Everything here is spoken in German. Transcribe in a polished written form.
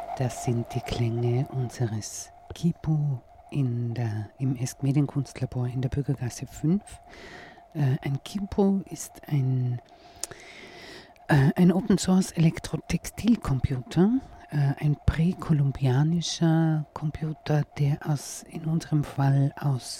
Das sind die Klänge unseres Kipu im Esk Medienkunstlabor in der Bürgergasse 5. Ein Kipu ist ein Open-Source Elektrotextilcomputer, ein präkolumbianischer Computer, der in unserem Fall aus